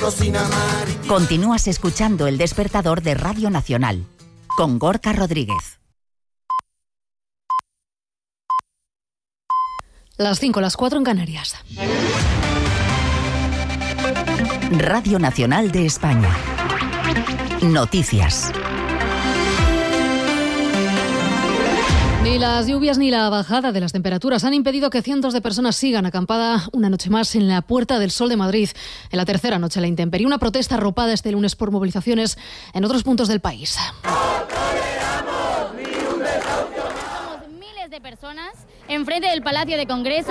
cocina marítima. Continúas escuchando El Despertador de Radio Nacional, con Gorka Rodríguez. Las 5, las 4 en Canarias. Radio Nacional de España. Noticias. Ni las lluvias ni la bajada de las temperaturas han impedido que cientos de personas sigan acampada una noche más en la Puerta del Sol de Madrid. En la tercera noche la intemperie, una protesta arropada este lunes por movilizaciones en otros puntos del país. Miles de personas enfrente del Palacio de Congreso.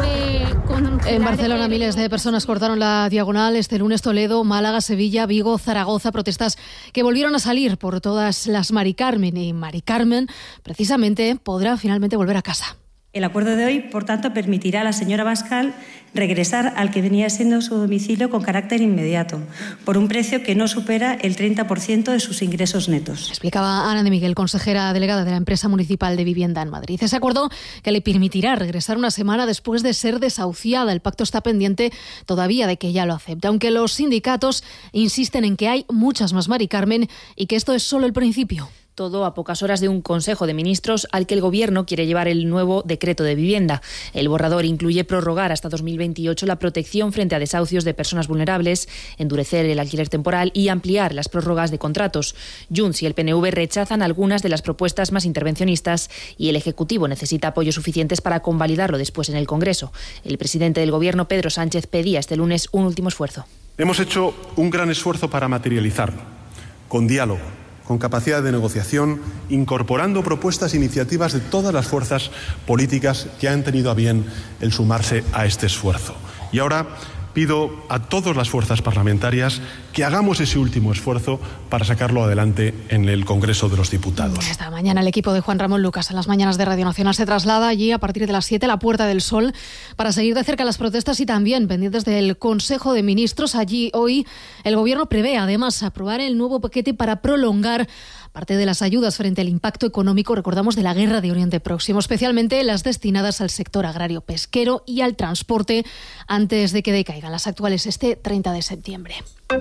En Barcelona miles de personas cortaron la diagonal este lunes. Toledo, Málaga, Sevilla, Vigo, Zaragoza, protestas que volvieron a salir por todas las Mari Carmen, y Mari Carmen precisamente podrá finalmente volver a casa. El acuerdo de hoy, por tanto, permitirá a la señora Bascal regresar al que venía siendo su domicilio con carácter inmediato, por un precio que no supera el 30% de sus ingresos netos. Explicaba Ana de Miguel, consejera delegada de la Empresa Municipal de Vivienda en Madrid. Ese acuerdo que le permitirá regresar una semana después de ser desahuciada. El pacto está pendiente todavía de que ella lo acepte, aunque los sindicatos insisten en que hay muchas más Mari Carmen y que esto es solo el principio. Todo a pocas horas de un Consejo de Ministros al que el Gobierno quiere llevar el nuevo decreto de vivienda. El borrador incluye prorrogar hasta 2028 la protección frente a desahucios de personas vulnerables, endurecer el alquiler temporal y ampliar las prórrogas de contratos. Junts y el PNV rechazan algunas de las propuestas más intervencionistas y el Ejecutivo necesita apoyos suficientes para convalidarlo después en el Congreso. El presidente del Gobierno, Pedro Sánchez, pedía este lunes un último esfuerzo. Hemos hecho un gran esfuerzo para materializarlo, con diálogo, con capacidad de negociación, incorporando propuestas e iniciativas de todas las fuerzas políticas que han tenido a bien el sumarse a este esfuerzo. Y ahora pido a todas las fuerzas parlamentarias que hagamos ese último esfuerzo para sacarlo adelante en el Congreso de los Diputados. Esta mañana el equipo de Juan Ramón Lucas en las mañanas de Radio Nacional se traslada allí a partir de las 7 a la Puerta del Sol para seguir de cerca las protestas y también pendientes del Consejo de Ministros. Allí hoy el Gobierno prevé además aprobar el nuevo paquete para prolongar parte de las ayudas frente al impacto económico, recordamos, de la guerra de Oriente Próximo, especialmente las destinadas al sector agrario pesquero y al transporte antes de que decaigan las actuales este 30 de septiembre.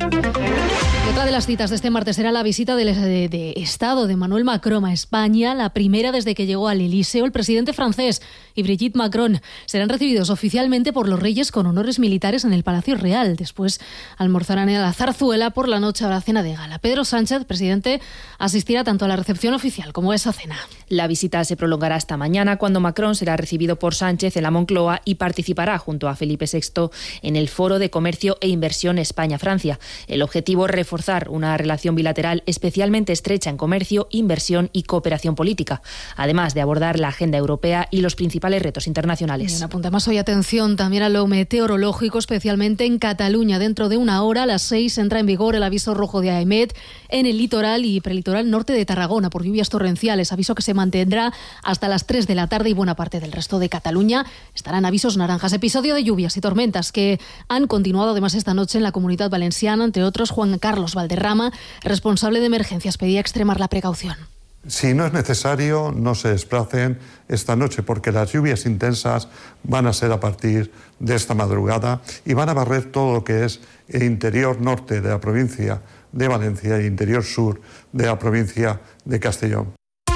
Y otra de las citas de este martes será la visita de Estado de Emmanuel Macron a España, la primera desde que llegó al Elíseo. El presidente francés y Brigitte Macron serán recibidos oficialmente por los reyes con honores militares en el Palacio Real. Después almorzarán en la Zarzuela, por la noche habrá cena de gala. Pedro Sánchez, presidente, asistirá tanto a la recepción oficial como a esa cena. La visita se prolongará hasta mañana, cuando Macron será recibido por Sánchez en la Moncloa y participará junto a Felipe VI en el Foro de Comercio e Inversión España-Francia. El objetivo es reforzar una relación bilateral especialmente estrecha en comercio, inversión y cooperación política, además de abordar la agenda europea y los principales retos internacionales. Un apunte más hoy, atención también a lo meteorológico, especialmente en Cataluña. Dentro de una hora, a las 6, entra en vigor el aviso rojo de AEMET en el litoral y prelitoral norte de Tarragona por lluvias torrenciales, aviso que se mantendrá hasta las 3 de la tarde y buena parte del resto de Cataluña estarán avisos naranjas. Episodio de lluvias y tormentas que han continuado además esta noche en la Comunidad Valenciana. Entre otros, Juan Carlos Valderrama, responsable de emergencias, pedía extremar la precaución. Si no es necesario, no se desplacen esta noche, porque las lluvias intensas van a ser a partir de esta madrugada y van a barrer todo lo que es el interior norte de la provincia de Valencia e interior sur de la provincia de Castellón.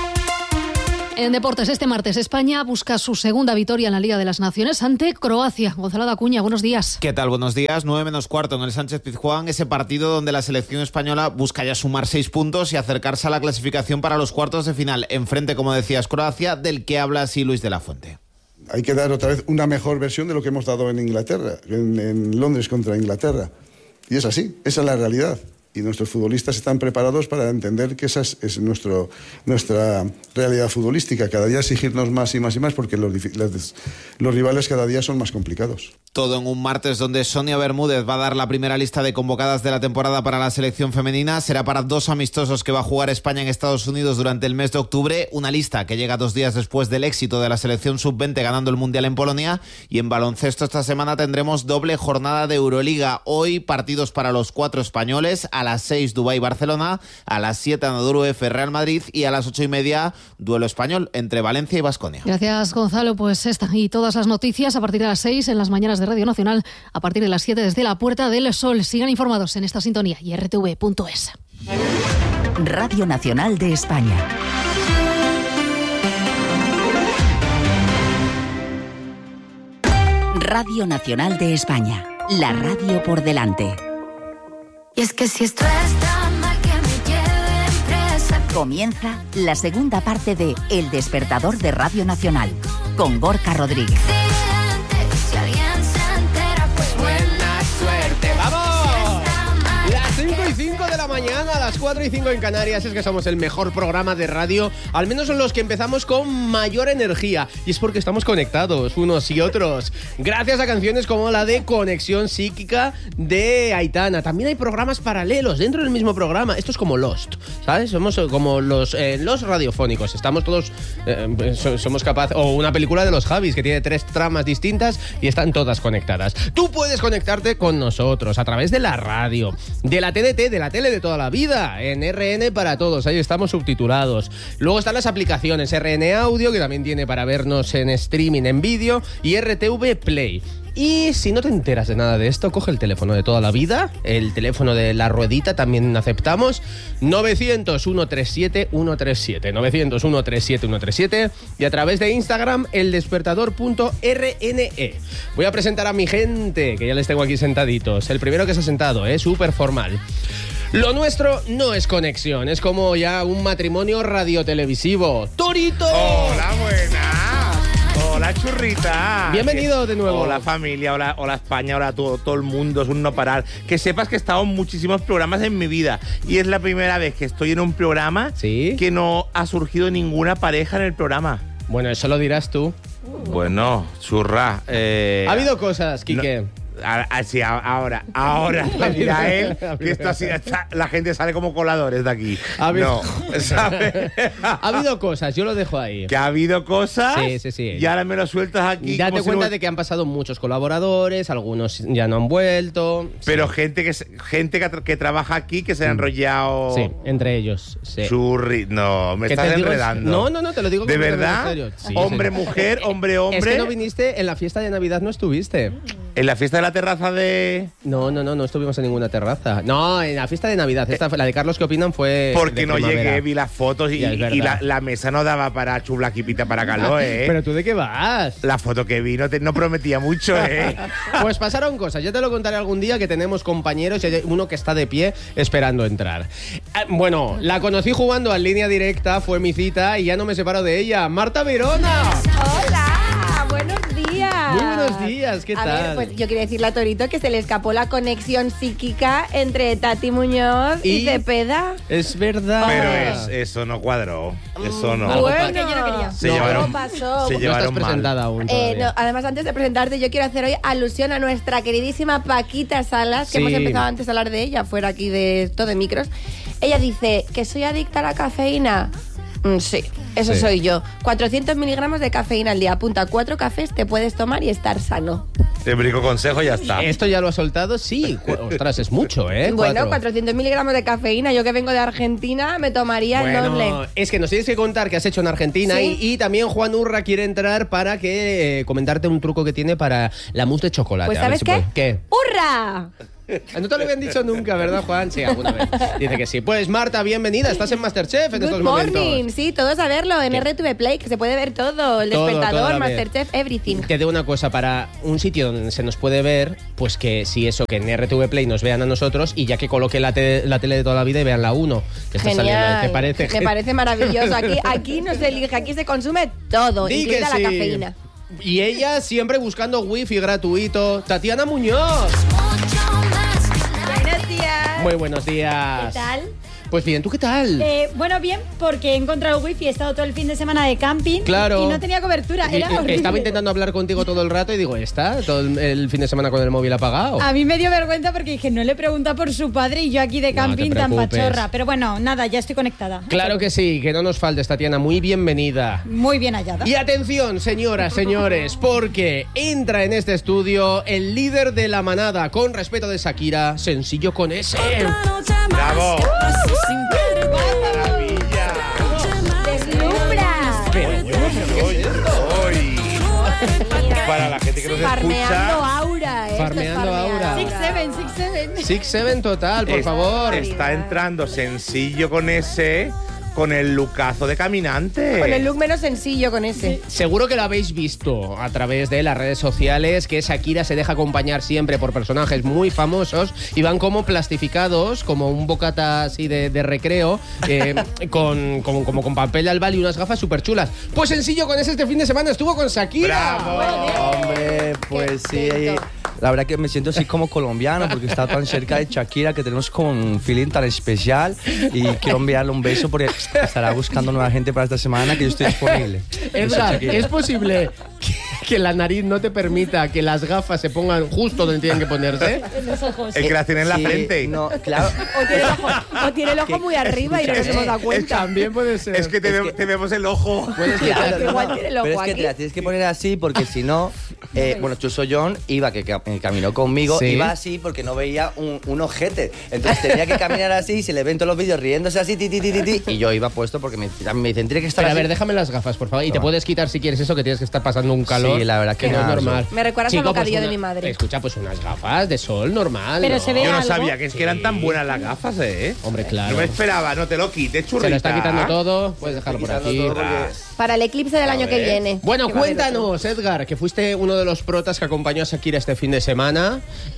En deportes, este martes España busca su segunda victoria en la Liga de las Naciones ante Croacia. Gonzalo Dacuña, buenos días. ¿Qué tal? Buenos días. 9:45 en el Sánchez-Pizjuán, ese partido donde la selección española busca ya sumar 6 puntos y acercarse a la clasificación para los cuartos de final. Enfrente, como decías, Croacia, del que habla así Luis de la Fuente. Hay que dar otra vez una mejor versión de lo que hemos dado en Inglaterra, en Londres contra Inglaterra. Y es así, esa es la realidad. Y nuestros futbolistas están preparados para entender que esa es nuestra realidad futbolística. Cada día exigirnos más y más y más porque los rivales cada día son más complicados. Todo en un martes donde Sonia Bermúdez va a dar la primera lista de convocadas de la temporada para la selección femenina. Será para 2 amistosos que va a jugar España en Estados Unidos durante el mes de octubre. Una lista que llega 2 días después del éxito de la selección sub-20 ganando el Mundial en Polonia. Y en baloncesto esta semana tendremos doble jornada de Euroliga. Hoy partidos para los 4 españoles. A a las 6 Dubái-Barcelona, a las 7 Anadolu F Real Madrid y a las 8:30 duelo español entre Valencia y Baskonia. Gracias, Gonzalo. Pues esta y todas las noticias a partir de las 6 en las mañanas de Radio Nacional, a partir de las 7 desde la Puerta del Sol. Sigan informados en esta sintonía y rtv.es. Radio Nacional de España. Radio Nacional de España. La radio por delante. Y es que si esto está mal, que me lleven presa. Comienza la segunda parte de El Despertador de Radio Nacional, con Gorka Rodríguez. Si alguien se entera, pues buena suerte. ¡Vamos! Las 5:05 de la mañana, las 4:05 en Canarias. Es que somos el mejor programa de radio, al menos son los que empezamos con mayor energía. Y es porque estamos conectados unos y otros, gracias a canciones como la de Conexión Psíquica de Aitana. También hay programas paralelos dentro del mismo programa. Esto es como Lost, ¿sabes? Somos como los radiofónicos. Estamos todos, somos capaces. O una película de los Javis que tiene 3 tramas distintas y están todas conectadas. Tú puedes conectarte con nosotros a través de la radio, de la TDT, de la tele de toda la vida, en RN para todos, ahí estamos subtitulados. Luego están las aplicaciones RN Audio, que también tiene para vernos en streaming, en vídeo, y RTV Play. Y si no te enteras de nada de esto, coge el teléfono de toda la vida, el teléfono de la ruedita también aceptamos, 900-137-137, 900-137-137, y a través de Instagram, eldespertador.rne. Voy a presentar a mi gente, que ya les tengo aquí sentaditos. El primero que se ha sentado, súper formal. Lo nuestro no es conexión, es como ya un matrimonio radiotelevisivo. ¡Torito! ¡Hola, buenas! Hola, churrita. Bienvenido de nuevo. Hola, familia, hola España, hola todo el mundo, es un no parar. Que sepas que he estado en muchísimos programas en mi vida y es la primera vez que estoy en un programa que no ha surgido ninguna pareja en el programa. Bueno, eso lo dirás tú. Bueno, churra. Ha habido cosas, Quique. No. Sí, ahora lo dirá él, que esto así, la gente sale como coladores de aquí. No, ¿sabes? Ha habido cosas, yo lo dejo ahí. ¿Que ha habido cosas? Sí. Y ahora me lo sueltas aquí. Date cuenta de que han pasado muchos colaboradores, algunos ya no han vuelto. Pero gente que trabaja aquí, que se ha enrollado. Sí, entre ellos. Sí. Churri, no, me estás enredando. No, te lo digo. ¿De verdad? Sí, hombre, mujer, hombre. Es que no viniste, en la fiesta de Navidad no estuviste. ¿En la fiesta de la terraza de...? No estuvimos en ninguna terraza. No, en la fiesta de Navidad. Esta fue la de Carlos, ¿qué opinan? Fue porque no llegué, vi las fotos y la mesa no daba para chublaquipita para calor, ¿eh? ¿Pero tú de qué vas? La foto que vi no prometía mucho, ¿eh? Pues pasaron cosas. Ya te lo contaré algún día, que tenemos compañeros y hay uno que está de pie esperando entrar. Bueno, la conocí jugando en línea directa, fue mi cita y ya no me separo de ella. ¡Marta Verona! ¡Hola! ¡Buenos días! Muy buenos días, ¿qué tal? A ver, pues yo quería decirle a Torito que se le escapó la conexión psíquica entre Tati Muñoz y Cepeda. Es verdad. Pero eso no cuadró. Eso no. Bueno, yo no quería. Se llevaron mal. No estás presentada aún todavía. No, además, antes de presentarte, yo quiero hacer hoy alusión a nuestra queridísima Paquita Salas, que hemos empezado antes a hablar de ella, fuera aquí de todo de micros. Ella dice que soy adicta a la cafeína. Sí, eso soy yo. 400 miligramos de cafeína al día. Apunta, 4 cafés te puedes tomar y estar sano. Te brico consejo y ya está. ¿Esto ya lo ha soltado? Sí. Ostras, es mucho, ¿eh? Bueno, 400 miligramos de cafeína. Yo que vengo de Argentina me tomaría el doble. Es que nos tienes que contar qué has hecho en Argentina. ¿Sí? Y también Juan Urra quiere entrar para que comentarte un truco que tiene para la mousse de chocolate. Pues ¿sabes qué? ¿Qué? ¡Hurra! No te lo habían dicho nunca, ¿verdad, Juan? Sí, alguna vez. Dice que sí. Pues Marta, bienvenida. Estás en Masterchef en estos momentos. Good morning. Sí, todos a verlo en RTV Play, que se puede ver todo. El Despertador, Masterchef, everything. Te digo una cosa, para un sitio donde se nos puede ver, pues que si eso, que en RTV Play nos vean a nosotros y ya que coloque la tele de toda la vida y vean la 1 que está saliendo. ¿Te parece? Me parece maravilloso. Aquí no se elige, aquí se consume todo, incluida la cafeína. Y ella siempre buscando wifi gratuito. Tatiana Muñoz. Buenos días. Muy buenos días. ¿Qué tal? Pues bien, ¿tú qué tal? Bueno, bien, porque he encontrado wifi, he estado todo el fin de semana de camping y no tenía cobertura, era horrible. Estaba intentando hablar contigo todo el rato y digo, ¿está todo el fin de semana con el móvil apagado? A mí me dio vergüenza porque dije, no le pregunta por su padre y yo aquí de camping tan pachorra. Pero bueno, nada, ya estoy conectada. Claro que sí, que no nos faltes, Tatiana, muy bienvenida. Muy bien hallada. Y atención, señoras, señores, porque entra en este estudio el líder de la manada, con respeto de Shakira, Sencillo con S. ¡Bravo! ¡Maravilla! ¡Deslumbra! Para la gente que nos escucha. Farmeando aura, Farmeando aura. 6-7. 6-7 total, por favor. Está entrando Sencillo con S, con el lookazo de caminante. Con el look menos sencillo con ese. Seguro que lo habéis visto a través de las redes sociales, que Shakira se deja acompañar siempre por personajes muy famosos y van como plastificados, como un bocata así de recreo, con papel de albal y unas gafas súper chulas. Pues Sencillo con ese este fin de semana estuvo con Shakira. ¡Bravo! Hombre, pues sí. La verdad que me siento así como colombiano porque está tan cerca de Shakira que tenemos como un feeling tan especial y quiero enviarle un beso porque estará buscando nueva gente para esta semana que yo estoy disponible. Edgar, ¿es posible que la nariz no te permita que las gafas se pongan justo donde tienen que ponerse? En los ojos. Es que las tiene en la frente. No, claro. O tiene el ojo muy arriba y no nos hemos dado cuenta. También puede ser. Es que te vemos el ojo. Claro, Igual tiene el ojo pero es que aquí. te la tienes que poner así porque si no, bueno, Chuso John iba, que caminó conmigo, ¿Sí? iba así porque no veía un ojete. Entonces tenía que caminar así, se le ven todos los vídeos riéndose así, y yo iba puesto porque me dicen, tiene que estar Pero así. a ver, déjame las gafas, por favor. Y te puedes quitar si quieres eso, que tienes que estar pasando un calor. Sí, la verdad que no es no. normal. Me recuerdas Chico, al bocadillo pues de mi madre. Escucha, pues unas gafas de sol normal. Pero ¿no? se ve Yo no algo. sabía que eran tan buenas las gafas, ¿eh? Hombre, claro. No me esperaba, no te lo quites, churrita. Se lo está quitando todo, puedes dejarlo por aquí. Para el eclipse del año que viene. Bueno, Que va a haber cuéntanos, Edgar, que fuiste uno de los protas que acompañó a Shakira este fin de semana.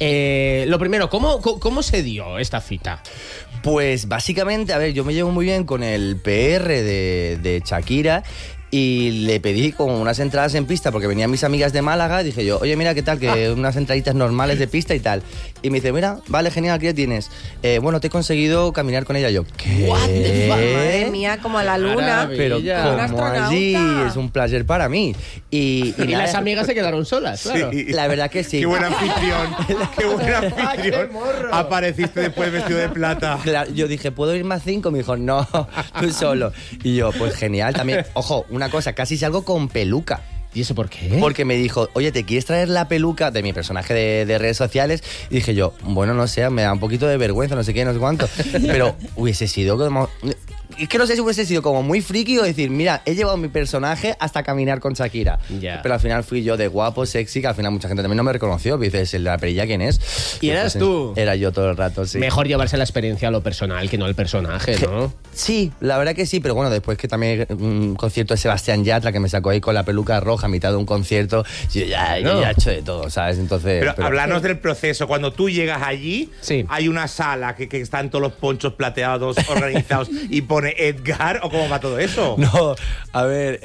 Lo primero, ¿cómo se dio esta cita? Pues básicamente, a ver, yo me llevo muy bien con el PR de Shakira y le pedí como unas entradas en pista porque venían mis amigas de Málaga. Dije yo, oye, mira, ¿qué tal? Que unas entraditas normales de pista y tal. Y me dice, mira, vale, genial, ¿qué tienes? Bueno, te he conseguido caminar con ella. Yo, ¿qué? Madre mía, como a la luna. Pero Maravilla. como allí, es un placer para mí. Y las amigas se quedaron solas, claro. Sí. La verdad que sí. Qué buen anfitrión. Qué buen anfitrión. Apareciste después vestido de plata. Claro, yo dije, ¿puedo ir más 5? Me dijo, no, tú solo. Y yo, pues genial. También, ojo, una cosa, casi salgo con peluca. ¿Y eso por qué? Porque me dijo, oye, ¿te quieres traer la peluca de mi personaje de redes sociales? Y dije yo, bueno, no sé, me da un poquito de vergüenza, no sé qué, no sé cuánto. Pero hubiese sido como... Es que no sé si hubiese sido como muy friki o decir, mira, he llevado mi personaje hasta caminar con Shakira. Ya. Pero al final fui yo de guapo, sexy, que al final mucha gente también no me reconoció. Dices, ¿el de la perilla quién es? ¿Y eras pues, tú? Era yo todo el rato, sí. Mejor llevarse la experiencia a lo personal que no al personaje, ¿no? Sí, la verdad que sí, pero bueno, después que también un concierto de Sebastián Yatra que me sacó ahí con la peluca roja a mitad de un concierto, yo ya he hecho de todo, ¿sabes? Entonces... Pero háblanos del proceso. Cuando tú llegas allí, Sí. hay una sala que están todos los ponchos plateados organizados y pone Edgar, ¿o cómo va todo eso? No, a ver...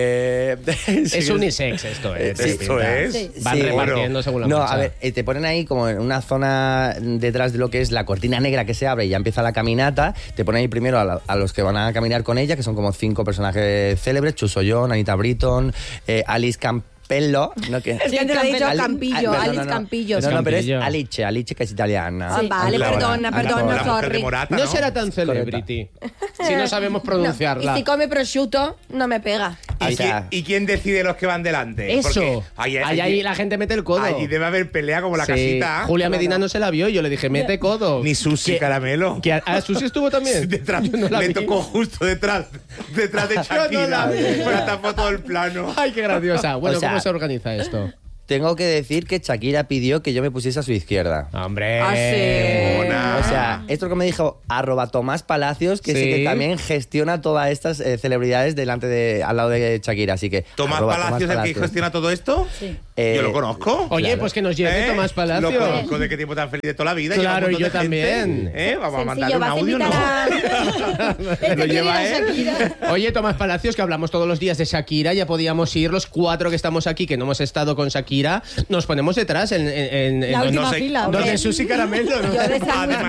Es unisex esto, ¿eh? Sí, Esto es. Sí. Van Sí, repartiendo bueno. según la No, marcha. a ver, te ponen ahí como en una zona detrás de lo que es la cortina negra que se abre y ya empieza la caminata. Te ponen ahí primero a los que van a caminar con ella, que son como 5 personajes célebres: Chuso John, Anita Britton, Alice Campello. ¿No? Que, Es que te lo he dicho Ali- Campillo, no, Alice no. Campillo. No, pero es Campillo. Alice, que es italiana. Ah, vale, La- perdona, la mujer de sorry. Morata, No ¿no? será tan celebrity si no sabemos pronunciarla. Y si come prosciutto, no me pega. Ahí está. ¿Y quién decide los que van delante? Eso. Porque Ahí la gente mete el codo. Allí debe haber pelea como la Sí, casita. Julia Medina no se la vio y yo le dije, mete codo. Ni Susi Caramelo. ¿Susi estuvo también? Detrás, Yo no la le vi. tocó justo detrás de Yo Shakira. no la vi. Pero tapó todo el plano. Ay, qué graciosa. Bueno, O sea, ¿cómo se organiza esto? Tengo que decir que Shakira pidió que yo me pusiese a su izquierda. Hombre. Ah, sí. Mona. O sea, esto que me dijo @Tomás Palacios, que sí, Sí. que también gestiona todas estas celebridades al lado de Shakira, así que... Tomás Palacios, el que gestiona todo esto. Sí. Yo lo conozco. Oye, Claro. pues que nos lleve Tomás Palacios. Lo conozco, de qué tiempo tan feliz de toda la vida. Claro, Lleva un y yo montón de gente. también. Vamos a Sencillo, mandarle un vas a audio, invitar ¿no? a... Lo lleva Shakira. Oye, Tomás Palacios, que hablamos todos los días de Shakira, ya podíamos ir los 4 que estamos aquí, que no hemos estado con Shakira, nos ponemos detrás en La última no sé, fila, donde hombre. Susi Caramelo. ¿no? Yo de sándwich Además, mixto, te de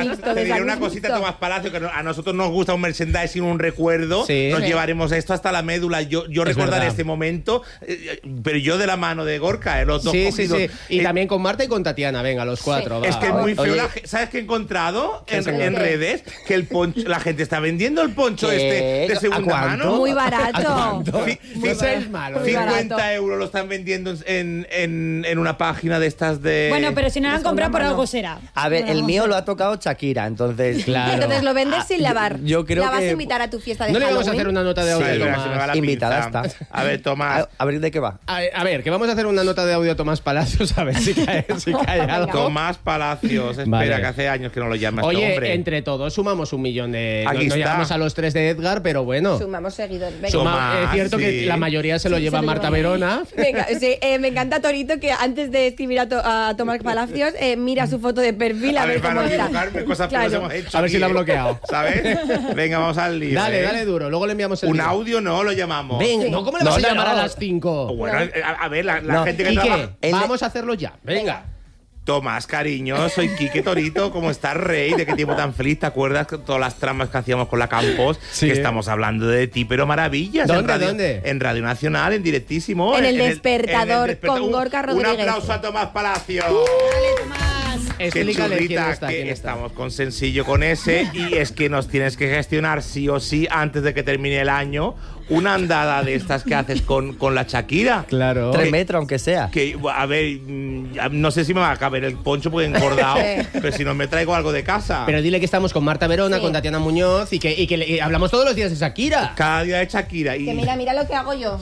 diré una cosita a Tomás Palacio, que a nosotros nos gusta un merchandising, un recuerdo. Sí. Nos llevaremos esto hasta la médula. Yo recordaré este momento, pero yo de la mano de Gorka, los dos cogidos. Sí. Y también con Marta y con Tatiana, venga, los 4. Es que es muy feo. ¿Sabes qué he encontrado en redes? Que el poncho, la gente está vendiendo el poncho de segunda mano. Muy barato. No seáis malos. 50 euros lo están vendiendo en una página de estas de... Bueno, pero si no lo han comprado por algo será. A ver, el mío lo ha tocado Shakira, entonces... Claro. Entonces lo vendes sin lavar. Yo creo ¿La vas que... a invitar a tu fiesta de ¿No le Halloween? vamos a hacer una nota de audio a Tomás? Invitada está. A ver, Tomás. A ver, ¿de qué va? A ver, que vamos a hacer una nota de audio a Tomás Palacios a ver si cae algo. Tomás Palacios, espera, que hace años que no lo llama este Oye, hombre. entre todos sumamos 1 millón de... Aquí no está. llegamos a los 3 de Edgar, pero bueno. Sumamos seguidores. Venga. Es cierto que la mayoría se lo lleva Marta Verona. Venga, sí, me encanta Torito que antes de escribir a Tomás Palacios mira su foto de perfil a ver cómo está. Cosas que nos hemos hecho A ver si aquí, lo ha bloqueado. ¿Sabes? Venga, vamos al lío. Dale duro. Luego le enviamos el Un lío. audio no lo llamamos. Venga, no, ¿cómo le vas a llamar a las 5? Bueno, a ver, la gente que Quique, trabaja... vamos a hacerlo ya. Venga. Tomás, cariño, soy Quique Torito, ¿cómo estás, rey? ¿De qué tiempo tan feliz? ¿Te acuerdas que todas las tramas que hacíamos con la Campos? Sí. Que estamos hablando de ti, pero maravillas. ¿Dónde? En Radio Nacional, en directísimo. En el Despertador, con Gorka Rodríguez. Un aplauso a Tomás Palacio. Dale, Tomás. Explícale quién churrita, está, que quién está. estamos con Sencillo con ese y es que nos tienes que gestionar sí o sí antes de que termine el año una andada de estas que haces con la Shakira. Claro. 3 metros, aunque sea. Que, a ver, no sé si me va a caber el poncho porque he engordado, pero si no me traigo algo de casa. Pero dile que estamos con Marta Verona, Sí. con Tatiana Muñoz y que hablamos todos los días de Shakira. Cada día de Shakira. Y Que mira lo que hago yo.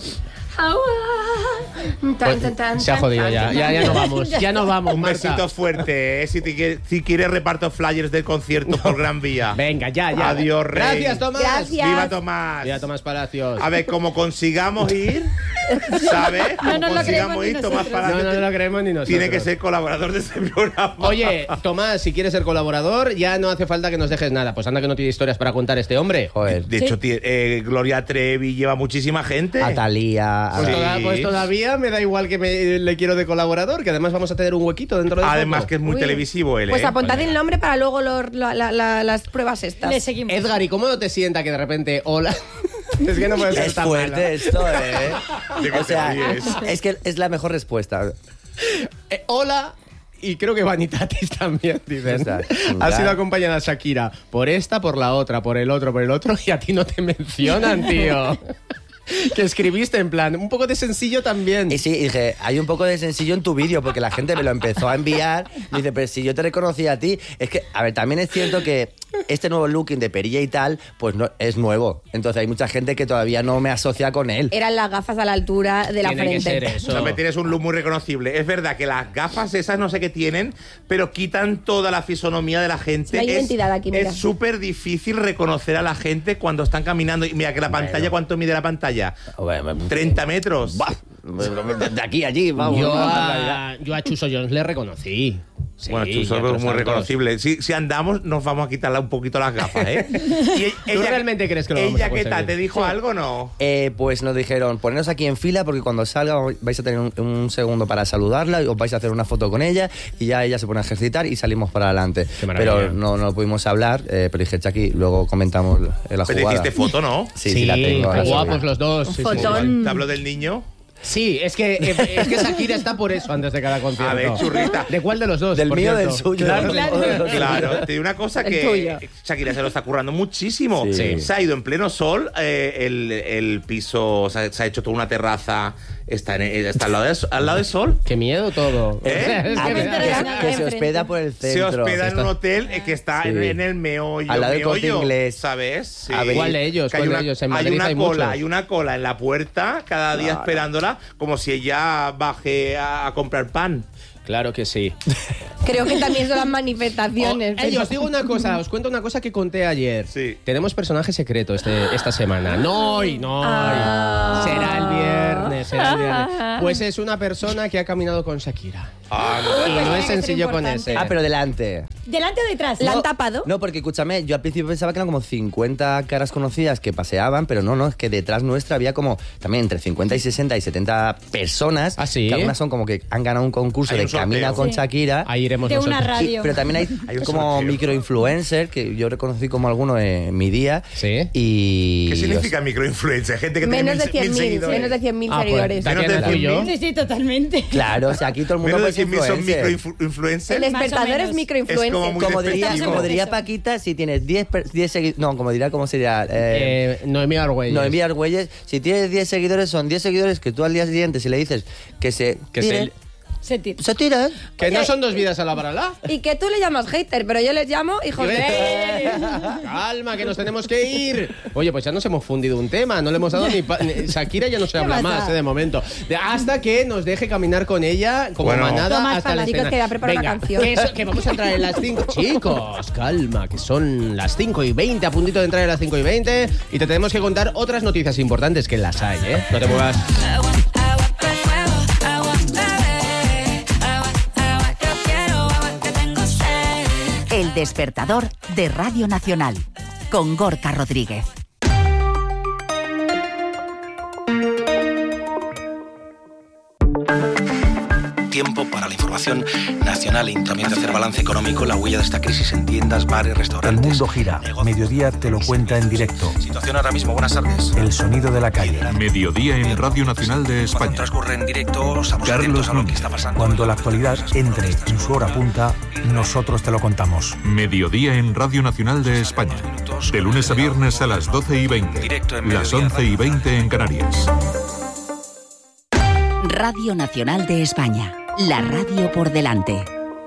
Se ha jodido ya. Ya no vamos. Ya no vamos, un Marta. besito fuerte, si quieres reparto flyers del concierto por Gran Vía. Venga, ya. Adiós, rey. Gracias, Tomás. Gracias. Viva Tomás. Viva Tomás Palacios. A ver, como consigamos ir, ¿sabes? No Como nos lo consigamos creemos ir, ni Tomás nosotros. Palacios No lo creemos ni nosotros. tiene que ser colaborador de este programa. Oye, Tomás, si quieres ser colaborador, ya no hace falta que nos dejes nada. Pues anda que no tiene historias para contar este hombre. Joder. De hecho, Gloria Trevi lleva muchísima gente. A Thalía. Pues, Sí. pues todavía me da igual que le quiero de colaborador, que además vamos a tener un huequito dentro de Además poco. que es muy Uy. televisivo él, Pues ¿eh? apuntad el nombre para luego las pruebas estas. Le seguimos. Edgar, ¿y cómo no te sienta que de repente, hola? Es que no puede ser Es tan fuerte malo. esto, ¿eh? ¿De qué O sea, te ríes? es que es la mejor respuesta. Hola. Y creo que Vanitatis también, dicen. Ostras, Ha ya. sido acompañada a Shakira por esta, por la otra, por el otro, y a ti no te mencionan, tío. Que escribiste en plan, un poco de sencillo también. Y sí, dije, hay un poco de sencillo en tu vídeo, porque la gente me lo empezó a enviar. Dice, pero si yo te reconocí a ti. Es que, a ver, también es cierto que este nuevo looking de perilla y tal, pues no es nuevo. Entonces hay mucha gente que todavía no me asocia con él. Eran las gafas a la altura de la Tiene que frente. ser eso. O sea, me tienes un look muy reconocible. Es verdad que las gafas esas no sé qué tienen, pero quitan toda la fisonomía de la gente. No hay identidad aquí, mira. Es súper difícil reconocer a la gente cuando están caminando. Y mira que la pantalla, ¿cuánto mide la pantalla? 30 metros. De aquí a allí, vamos. Yo a Chuso Jones le reconocí. Sí, Bueno, Chuso y a es otros muy tantos. reconocible. Si andamos, nos vamos a quitarle un poquito las gafas, ¿eh? Y ¿Tú realmente crees que lo vamos a ¿Ella qué tal? conseguir? ¿Te dijo algo o no? Pues nos dijeron, ponernos aquí en fila porque cuando salga vais a tener un segundo para saludarla y os vais a hacer una foto con ella y ya ella se pone a ejercitar y salimos para adelante. Qué maravilla. Pero no lo pudimos hablar, pero dije, Chucky, luego comentamos la Pero te jugada. hiciste foto, ¿no? Sí, la tengo. qué la guapos subí. los dos. Sí, sí. Fotón. ¿Te hablo del niño? Sí, es que Shakira está por eso antes de cada concierto. A ver, churrita. ¿De cuál de los dos? Del por mío o cierto? del suyo. Claro. Claro, te digo una cosa El que tuyo. Shakira se lo está currando muchísimo. Sí. Se ha ido en pleno sol, el piso se ha hecho toda una terraza, está al lado del sol. Qué miedo todo. ¿Eh? O sea, es Ah, que me da- que se hospeda por el Se centro. hospeda en un hotel que está Sí. en el meollo. Al lado del Corte meollo, Inglés. ¿sabes? Sí. A ver, ¿Cuál de ellos? Que ¿Cuál de ellos? En Madrid hay muchos. hay una cola en la puerta cada día esperándola, como si ella baje a comprar pan. Claro que sí. Creo que también son las manifestaciones. Os digo una cosa, os cuento una cosa que conté ayer. Sí. Tenemos personaje secreto esta semana. No hoy, no hoy. Ah. Será el viernes. Pues es una persona que ha caminado con Shakira. Y no es sencillo con ese. Ah, pero delante. ¿Delante o detrás? ¿La han tapado? No, porque escúchame, yo al principio pensaba que eran como 50 caras conocidas que paseaban, pero no, es que detrás nuestra había como también entre 50 y 60 y 70 personas. ¿Ah, sí? Que algunas son como que han ganado un concurso Hay de un camina con Shakira. Ahí iremos de nosotros. una radio. Pero también hay como microinfluencers que yo reconocí como alguno en mi día. Sí. Y ¿Qué significa microinfluencer? Gente que Menos tiene de 100.000 seguidores. menos de 100.000 Pues, seguidores. Tatiana, tú y yo. Sí, totalmente. Claro, o sea, aquí todo el mundo Menos de puede ser 100.000 son influencer. microinfluencers. El despertador es Es microinfluencer. como muy Como diría Paquita, si tienes 10 seguidores... No, como dirá, ¿cómo sería? Noemí Argüelles. Noemí Argüelles. Si tienes 10 seguidores, son 10 seguidores que tú al día siguiente, si le dices que se tiren, Se tira. se tiran. Que no son dos vidas a la parala. Y que tú le llamas hater, pero yo les llamo hijos de... Calma, que nos tenemos que ir. Oye, pues ya nos hemos fundido un tema. No le hemos dado ni Shakira ya no se habla más de momento. Hasta que nos deje caminar con ella como manada hasta la chicos, escena. que voy a preparar Venga, una canción. que vamos a entrar en las 5. Chicos, calma, que son las 5:20, a puntito de entrar en las 5:20. Y te tenemos que contar otras noticias importantes, que las hay, ¿eh? No te muevas. El despertador de Radio Nacional, con Gorka Rodríguez. Tiempo para la información nacional y también de hacer balance económico, la huella de esta crisis en tiendas, bares, restaurantes. El mundo gira. Mediodía te lo cuenta en directo. Situación ahora mismo, buenas tardes. El sonido de la calle. Mediodía en Radio Nacional de España. Cuando transcurre en directo, estamos atentos a lo que está pasando. Cuando la actualidad entre en su hora punta, nosotros te lo contamos. Mediodía en Radio Nacional de España. De lunes a viernes a las 12:20. Las 11:20 en Canarias. Radio Nacional de España. La radio por delante.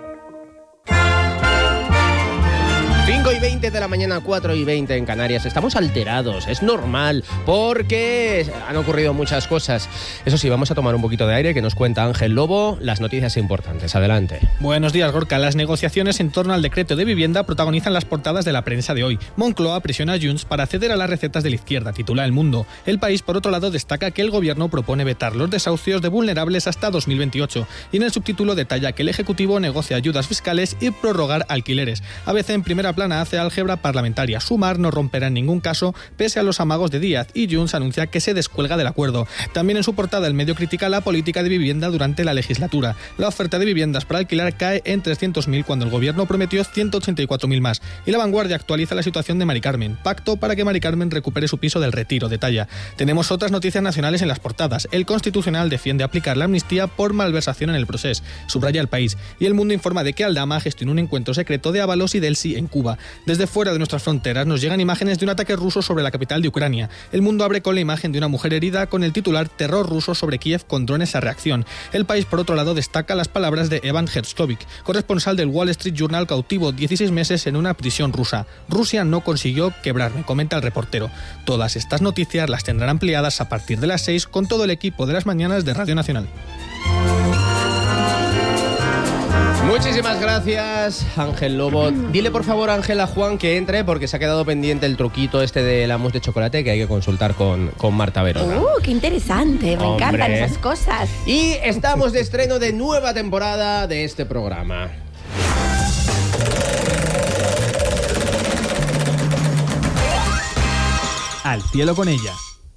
5:20 de la mañana, 4:20 en Canarias. Estamos alterados, es normal, porque han ocurrido muchas cosas. Eso sí, vamos a tomar un poquito de aire, que nos cuenta Ángel Lobo las noticias importantes. Adelante. Buenos días, Gorka. Las negociaciones en torno al decreto de vivienda protagonizan las portadas de la prensa de hoy. Moncloa presiona a Junts para ceder a las recetas de la izquierda, titula El Mundo. El País, por otro lado, destaca que el gobierno propone vetar los desahucios de vulnerables hasta 2028. Y en el subtítulo detalla que el Ejecutivo negocia ayudas fiscales y prorrogar alquileres. ABC, en primera plana, hace álgebra parlamentaria. Sumar no romperá en ningún caso, pese a los amagos de Díaz, y Junts anuncia que se descuelga del acuerdo. También en su portada, El Medio critica la política de vivienda durante la legislatura. La oferta de viviendas para alquilar cae en 300.000 cuando el gobierno prometió 184.000 más. Y La Vanguardia actualiza la situación de Mari Carmen. Pacto para que Mari Carmen recupere su piso del Retiro, detalla. Tenemos otras noticias nacionales en las portadas. El Constitucional defiende aplicar la amnistía por malversación en el proceso, subraya El País. Y El Mundo informa de que Aldama gestionó un encuentro secreto de Ábalos y Delsi en Cuba. Desde fuera de nuestras fronteras nos llegan imágenes de un ataque ruso sobre la capital de Ucrania. El Mundo abre con la imagen de una mujer herida con el titular Terror ruso sobre Kiev con drones a reacción. El País, por otro lado, destaca las palabras de Evan Hershkovich, corresponsal del Wall Street Journal, cautivo 16 meses en una prisión rusa. Rusia no consiguió quebrarme, comenta el reportero. Todas estas noticias las tendrán ampliadas a partir de las 6 con todo el equipo de las mañanas de Radio Nacional. Muchísimas gracias, Ángel Lobo. Dile por favor, Ángel, a Juan que entre, porque se ha quedado pendiente el truquito este de la mousse de chocolate que hay que consultar con Marta Verona. ¡Qué interesante! Me encantan esas cosas. Y estamos de estreno de nueva temporada de este programa. Al cielo con ella.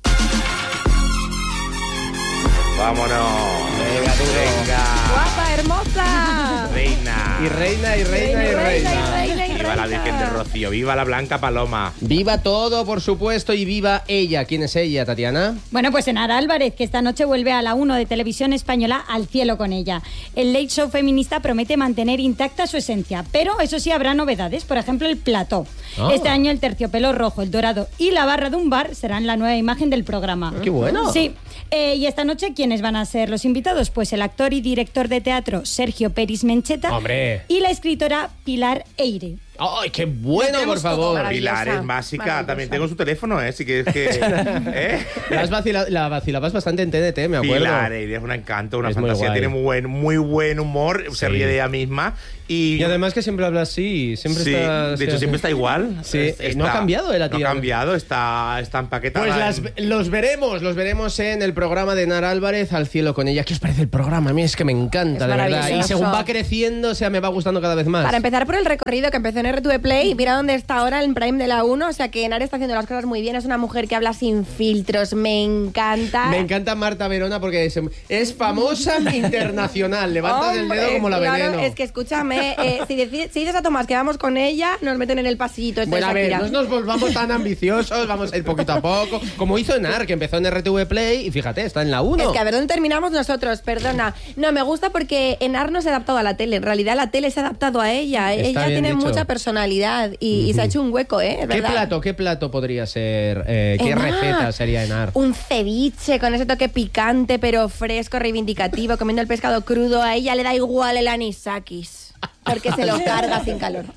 Vámonos. Venga, tú venga. ¡Guapa, hermosa! Reina. Y reina, y reina, y reina. Viva la Virgen de Rocío, viva la Blanca Paloma. Viva todo, por supuesto, y viva ella. ¿Quién es ella, Tatiana? Bueno, pues Enara Álvarez, que esta noche vuelve a la 1 de Televisión Española Al cielo con ella. El Late Show feminista promete mantener intacta su esencia, pero eso sí habrá novedades, por ejemplo el plató. Este año el terciopelo rojo, el dorado y la barra de un bar serán la nueva imagen del programa. ¡Qué bueno! Sí. Y esta noche, ¿quiénes van a ser los invitados? Pues el actor y director de teatro Sergio Peris Mencheta. ¡Hombre! Y la escritora Pilar Eire. ¡Ay, qué bueno, por favor! Pilar es básica. También tengo su teléfono, si quieres que... La vacilabas bastante en TDT, me acuerdo. Pilar es un encanto, una es fantasía. Muy tiene muy buen humor, se ríe de ella misma Y además que siempre habla así, siempre está... De hecho, siempre está igual. Sí, no ha cambiado la tía. No ha cambiado, está empaquetada. Pues los veremos en el programa de Enar Álvarez, Al cielo con ella. ¿Qué os parece el programa? A mí es que me encanta, de verdad. Y según va creciendo, me va gustando cada vez más. Para empezar por el recorrido que empezó en RTV Play, mira dónde está ahora en Prime de la 1, o sea que Enar está haciendo las cosas muy bien, es una mujer que habla sin filtros, me encanta. Me encanta Marta Verona porque es famosa internacional, levantas el dedo como la Veneno. Es que escúchame, si dices a Tomás que vamos con ella, nos meten en el pasillito. Bueno, a ver, no nos volvamos tan ambiciosos, vamos a ir poquito a poco, como hizo Enar, que empezó en RTV Play y fíjate, está en la 1. Es que a ver, ¿dónde terminamos nosotros? Perdona. No, me gusta porque Enar no se ha adaptado a la tele, en realidad la tele se ha adaptado a ella. Ella tiene mucha personalidad y se ha hecho un hueco, ¿eh? ¿Qué plato podría ser? ¿Qué receta sería Enar? Un ceviche con ese toque picante pero fresco, reivindicativo, comiendo el pescado crudo. A ella le da igual el anisakis. Porque se lo carga sin calor.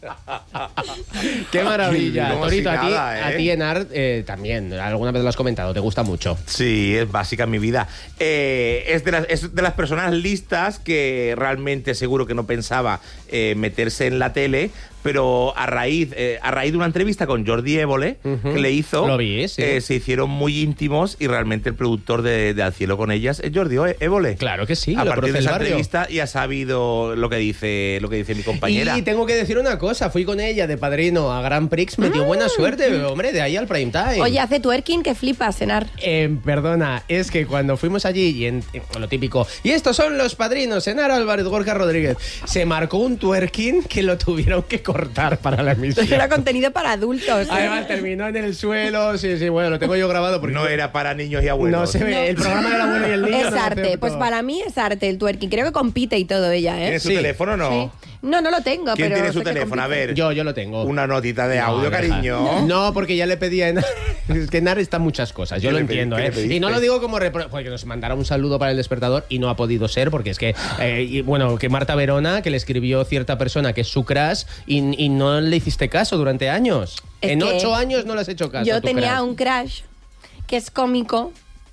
¡Qué maravilla! Torito, a ti Enar, también, alguna vez lo has comentado, te gusta mucho. Sí, es básica en mi vida. Es de las personas listas que realmente seguro que no pensaba meterse en la tele, pero a raíz de una entrevista con Jordi Évole que le hizo, lo vi, sí. Se hicieron muy íntimos y realmente el productor de Al cielo con ellas es Jordi Évole. Claro que sí. A partir de esa entrevista ya ha sabido lo que dice mi compañera. Y tengo que decir una cosa, fui con ella de padrino a Grand Prix, me dio buena suerte, hombre, de ahí al prime time. Oye, hace twerking que flipas, Enar. Perdona, es que cuando fuimos allí, y lo típico, y estos son los padrinos, Enar Álvarez, Gorka Rodríguez, se marcó un twerking que lo tuvieron que cortar para la emisión. Era contenido para adultos. Además, terminó en el suelo, sí, bueno, lo tengo yo grabado porque... No era para niños y abuelos. No se ve, el programa del abuelo y el niño. Es arte, pues para mí es arte el twerking, creo que compite y todo ella, ¿eh? ¿Tiene su teléfono o no? Sí. No lo tengo. ¿Quién pero tiene su teléfono? A ver. Yo lo tengo. Una notita de audio, cariño. No, porque ya le pedí a Enar. Es que Enar está muchas cosas, yo lo entiendo, ¿eh? Y no lo digo como porque nos mandara un saludo para el despertador y no ha podido ser, porque es que, que Marta Verona, que le escribió cierta persona que es su crush y no le hiciste caso durante años. En 8 años no le has hecho caso. Yo tenía un crush que es cómico.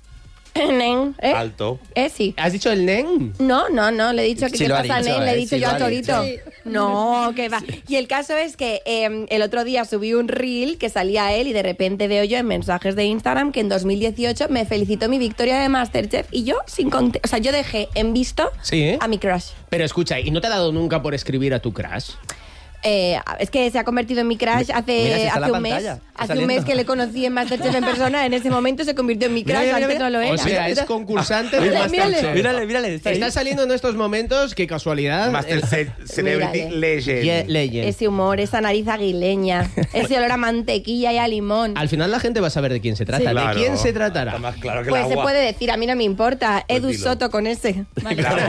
Nen, Alto. Sí. ¿Has dicho el nen? No, le he dicho que qué pasa, nen, le he dicho yo a Torito. Sí. No, que va. Y el caso es que el otro día subí un reel que salía él y de repente veo yo en mensajes de Instagram que en 2018 me felicitó mi victoria de MasterChef y yo yo dejé en visto a mi crush. Pero escucha, ¿y no te ha dado nunca por escribir a tu crush? Es que se ha convertido en mi crush hace un mes. Hace un mes que le conocí en MasterChef en persona. En ese momento se convirtió en mi crush, antes no lo era. O sea, es concursante de MasterChef. Mírale. Está saliendo en estos momentos, qué casualidad. MasterChef Celebrity Legend. Ese humor, esa nariz aguileña, ese olor a mantequilla y a limón. Al final la gente va a saber de quién se trata. Claro. ¿De quién se tratará? Está más claro que pues el se agua. puede decir, a mí no me importa. Edu dilo. Soto con ese. Claro.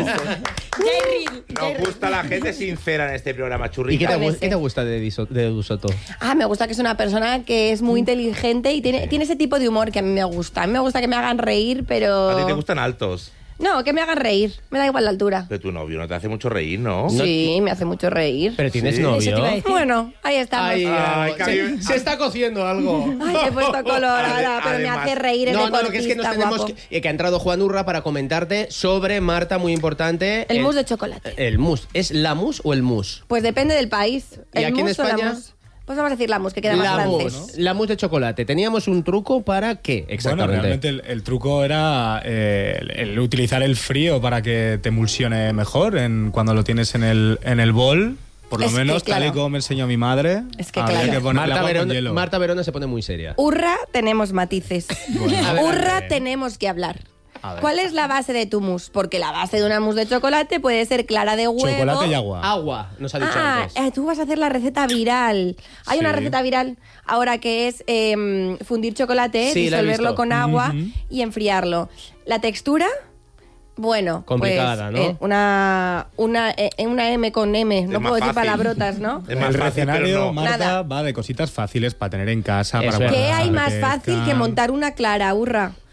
Nos gusta la gente sincera en este programa, Churrita. ¿Y qué te gusta de Edu Soto? Me gusta que es una persona que es muy inteligente y tiene ese tipo de humor que a mí me gusta. A mí me gusta que me hagan reír, pero... ¿A ti te gustan altos? No, que me hagan reír. Me da igual la altura. Pero tu novio no te hace mucho reír, ¿no? Sí, me hace mucho reír. ¿Pero tienes novio? Bueno, ahí estamos. Se está cociendo algo. Ay, te he puesto colorada, pero me hace reír el deportista, lo que es que nos tenemos que ha entrado Juan Urra para comentarte sobre Marta, muy importante. El mousse de chocolate. El mousse. ¿Es la mousse o el mousse? Pues depende del país. ¿Y aquí en España? Pues vamos a decir la mousse, que queda más francés. ¿No? La mousse de chocolate. ¿Teníamos un truco para qué exactamente? Bueno, realmente el truco era el utilizar el frío para que te emulsione mejor cuando lo tienes en el bol. Por lo menos, tal y como me enseñó mi madre. Es que claro. Marta Verona se pone muy seria. Urra, tenemos matices. Urra, tenemos que hablar. ¿Cuál es la base de tu mousse? Porque la base de una mousse de chocolate puede ser clara de huevo. Chocolate y agua. Agua, nos ha dicho antes. Tú vas a hacer la receta viral. Hay una receta viral ahora que es fundir chocolate, disolverlo con agua y enfriarlo. La textura... Bueno, complicada, pues, ¿no? Una M con M, no puedo decir palabrotas, ¿no? Es más fácil, pero no. Marta va de cositas fáciles para tener en casa. ¿Qué hay más fácil que montar una clara, Urra?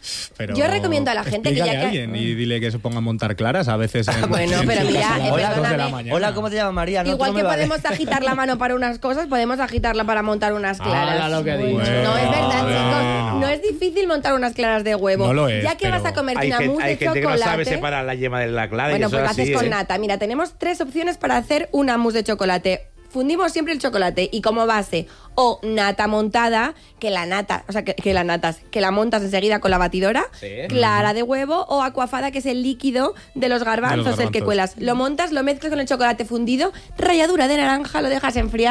Pero yo recomiendo a la gente que ya explícale a alguien y dile que se ponga a montar claras a veces. Bueno, pero mira, hola, ¿cómo te llamas, María? No, igual no que me podemos agitar la mano para unas cosas, podemos agitarla para montar unas claras. Lo que ha dicho. No, es verdad, chicos. No es difícil montar unas claras de huevo. No lo es, ya que vas a comerte una mousse de hay gente chocolate. que no sabe separar la yema de la clara. Bueno, y pues lo eso haces con así, nata. Mira, tenemos 3 opciones para hacer una mousse de chocolate. Fundimos siempre el chocolate y como base o nata montada, que la montas enseguida con la batidora, clara de huevo o aquafada, que es el líquido de los garbanzos, el que cuelas. Lo montas, lo mezclas con el chocolate fundido, ralladura de naranja, lo dejas enfriar.